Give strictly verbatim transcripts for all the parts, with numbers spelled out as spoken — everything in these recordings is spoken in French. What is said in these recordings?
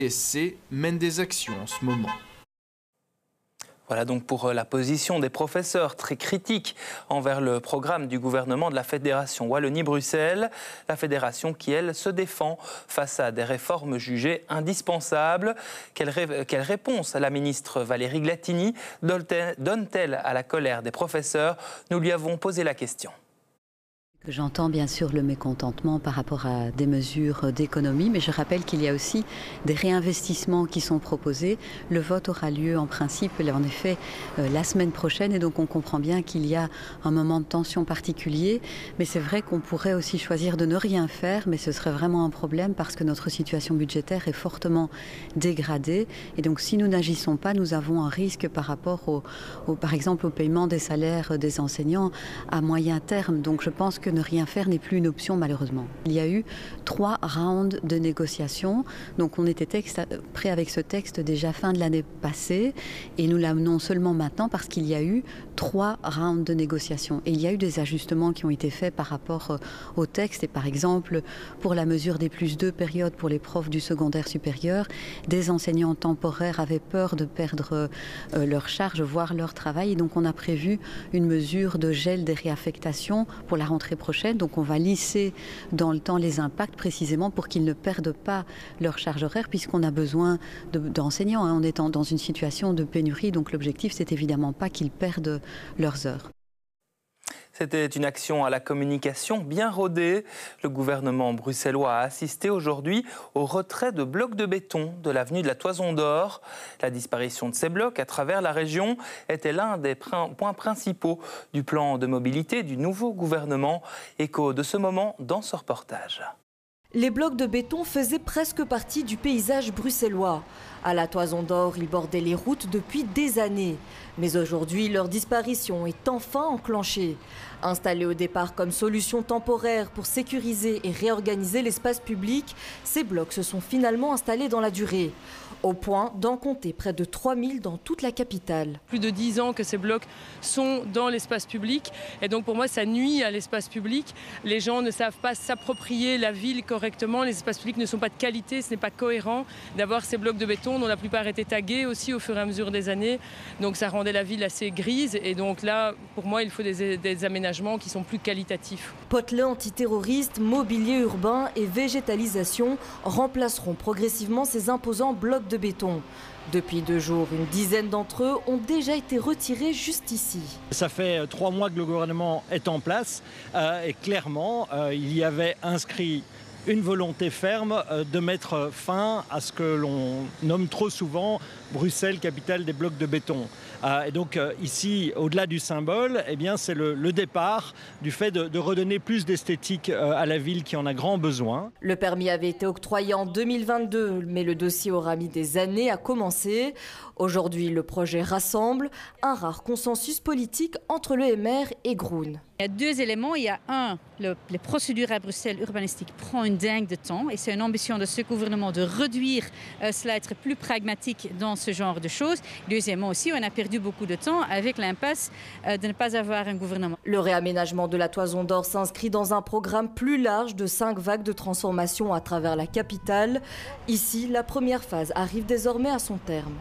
S C mène des actions en ce moment. Voilà donc pour la position des professeurs très critiques envers le programme du gouvernement de la Fédération Wallonie-Bruxelles. La fédération qui, elle, se défend face à des réformes jugées indispensables. Quelle, ré... Quelle réponse la ministre Valérie Glatini donne-t-elle à la colère des professeurs? Nous lui avons posé la question. J'entends bien sûr le mécontentement par rapport à des mesures d'économie, mais je rappelle qu'il y a aussi des réinvestissements qui sont proposés. Le vote aura lieu en principe, en effet, euh, la semaine prochaine, et donc on comprend bien qu'il y a un moment de tension particulier. Mais c'est vrai qu'on pourrait aussi choisir de ne rien faire, mais ce serait vraiment un problème parce que notre situation budgétaire est fortement dégradée. Et donc si nous n'agissons pas, nous avons un risque par rapport au, au, par exemple, au paiement des salaires des enseignants à moyen terme. Donc je pense que ne rien faire n'est plus une option malheureusement. Il y a eu trois rounds de négociations, donc on était texte, prêt avec ce texte déjà fin de l'année passée et nous l'amenons seulement maintenant parce qu'il y a eu trois rounds de négociations et il y a eu des ajustements qui ont été faits par rapport au texte et par exemple pour la mesure des plus deux périodes pour les profs du secondaire supérieur, des enseignants temporaires avaient peur de perdre euh, leur charge, voire leur travail et donc on a prévu une mesure de gel des réaffectations pour la rentrée prochaine, donc on va lisser dans le temps les impacts précisément pour qu'ils ne perdent pas leur charge horaire puisqu'on a besoin de, d'enseignants, hein. On est en, dans une situation de pénurie, donc l'objectif c'est évidemment pas qu'ils perdent leurs heures. C'était une action à la communication bien rodée. Le gouvernement bruxellois a assisté aujourd'hui au retrait de blocs de béton de l'avenue de la Toison d'Or. La disparition de ces blocs à travers la région était l'un des points principaux du plan de mobilité du nouveau gouvernement. Écho de ce moment dans ce reportage. Les blocs de béton faisaient presque partie du paysage bruxellois. À la Toison d'Or, ils bordaient les routes depuis des années. Mais aujourd'hui, leur disparition est enfin enclenchée. Installés au départ comme solution temporaire pour sécuriser et réorganiser l'espace public, ces blocs se sont finalement installés dans la durée, au point d'en compter près de trois mille dans toute la capitale. Plus de dix ans que ces blocs sont dans l'espace public et donc pour moi ça nuit à l'espace public. Les gens ne savent pas s'approprier la ville correctement, les espaces publics ne sont pas de qualité, ce n'est pas cohérent d'avoir ces blocs de béton dont la plupart étaient tagués aussi au fur et à mesure des années. Donc ça rendait la ville assez grise et donc là pour moi il faut des, des aménagements qui sont plus qualitatifs. Potelets antiterroristes, mobilier urbain et végétalisation remplaceront progressivement ces imposants blocs de béton. Depuis deux jours, une dizaine d'entre eux ont déjà été retirés juste ici. Ça fait trois mois que le gouvernement est en place euh, et clairement euh, il y avait inscrit une volonté ferme de mettre fin à ce que l'on nomme trop souvent Bruxelles, capitale des blocs de béton. Et donc ici, au-delà du symbole, eh bien, c'est le, le départ du fait de, de redonner plus d'esthétique à la ville qui en a grand besoin. Le permis avait été octroyé en deux mille vingt-deux, mais le dossier aura mis des années à commencer. Aujourd'hui, le projet rassemble un rare consensus politique entre le M R et Groen. Il y a deux éléments. Il y a un, le, les procédures à Bruxelles urbanistiques prend une dingue de temps et c'est une ambition de ce gouvernement de réduire euh, cela, être plus pragmatique dans ce genre de choses. Deuxièmement aussi, on a perdu beaucoup de temps avec l'impasse euh, de ne pas avoir un gouvernement. Le réaménagement de la Toison d'Or s'inscrit dans un programme plus large de cinq vagues de transformation à travers la capitale. Ici, la première phase arrive désormais à son terme.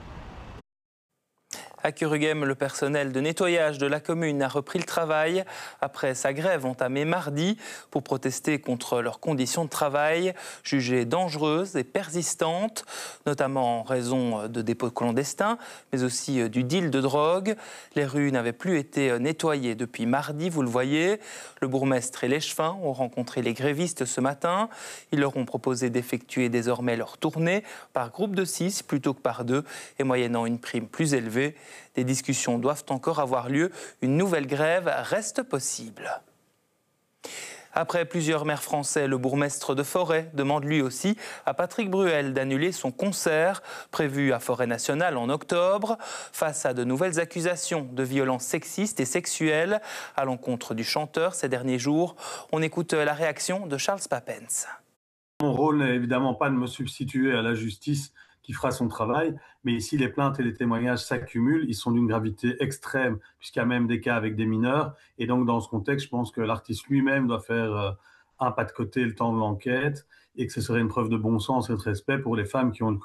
À Curugem, le personnel de nettoyage de la commune a repris le travail après sa grève entamée mardi pour protester contre leurs conditions de travail jugées dangereuses et persistantes, notamment en raison de dépôts clandestins, mais aussi du deal de drogue. Les rues n'avaient plus été nettoyées depuis mardi, vous le voyez. Le bourgmestre et l'échevin ont rencontré les grévistes ce matin. Ils leur ont proposé d'effectuer désormais leur tournée par groupe de six plutôt que par deux et moyennant une prime plus élevée. Des discussions doivent encore avoir lieu. Une nouvelle grève reste possible. Après plusieurs maires français, le bourgmestre de Forêt demande lui aussi à Patrick Bruel d'annuler son concert prévu à Forêt Nationale en octobre. Face à de nouvelles accusations de violences sexistes et sexuelles à l'encontre du chanteur ces derniers jours, on écoute la réaction de Charles Papens. Mon rôle n'est évidemment pas de me substituer à la justice qui fera son travail, mais ici les plaintes et les témoignages s'accumulent, ils sont d'une gravité extrême, puisqu'il y a même des cas avec des mineurs, et donc dans ce contexte, je pense que l'artiste lui-même doit faire un pas de côté le temps de l'enquête. et que ce serait une preuve de bon sens et de respect pour les femmes qui ont le